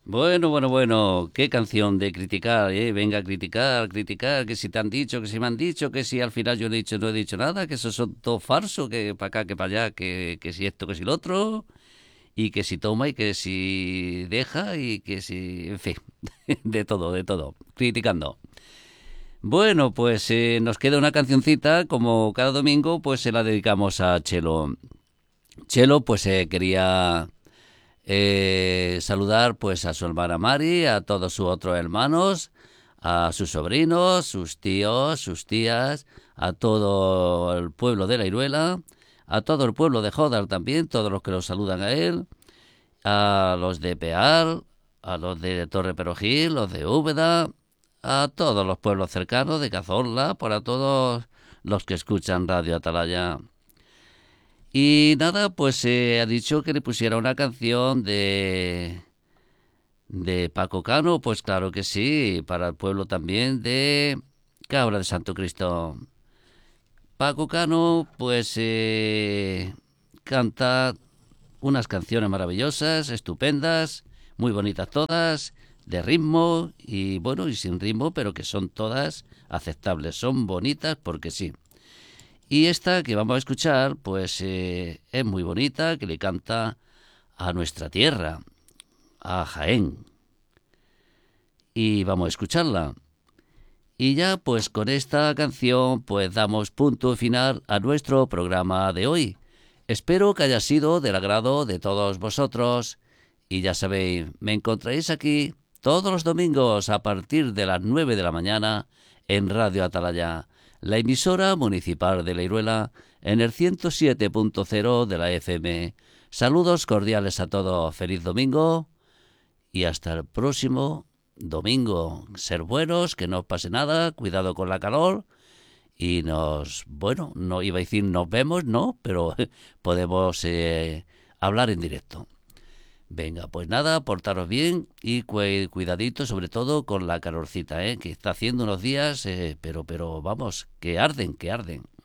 Bueno, qué canción de criticar, ¿eh? Venga a criticar, criticar, que si te han dicho, que si me han dicho, que si al final yo no he dicho nada, que eso son todo falso, que para acá, que para allá, que si esto, que si lo otro, y que si toma y que si deja y que si, en fin, de todo, criticando. Bueno, pues nos queda una cancioncita, como cada domingo, pues se la dedicamos a Chelo. Chelo, pues quería saludar pues a su hermana Mari, a todos sus otros hermanos, a sus sobrinos, sus tíos, sus tías, a todo el pueblo de La Iruela, a todo el pueblo de Jodar también, todos los que lo saludan a él, a los de Peal, a los de Torre Perojil, los de Úbeda, a todos los pueblos cercanos de Cazorla, para todos los que escuchan Radio Atalaya. Y nada, pues se ha dicho que le pusiera una canción de Paco Cano, pues claro que sí, para el pueblo también de Cabra de Santo Cristo. Paco Cano, pues canta unas canciones maravillosas, estupendas, muy bonitas todas, de ritmo y bueno, y sin ritmo, pero que son todas aceptables, son bonitas porque sí. Y esta que vamos a escuchar, pues es muy bonita, que le canta a nuestra tierra, a Jaén. Y vamos a escucharla. Y ya pues con esta canción pues damos punto final a nuestro programa de hoy. Espero que haya sido del agrado de todos vosotros. Y ya sabéis, me encontráis aquí todos los domingos a partir de las 9 de la mañana en Radio Atalaya, la emisora municipal de La Iruela, en el 107.0 de la FM. Saludos cordiales a todos. Feliz domingo y hasta el próximo domingo. Ser buenos, que no os pase nada, cuidado con la calor y bueno, no iba a decir nos vemos, no, pero podemos hablar en directo. Venga, pues nada, portaros bien y cuidadito sobre todo con la calorcita, que está haciendo unos días, pero vamos, que arden, que arden.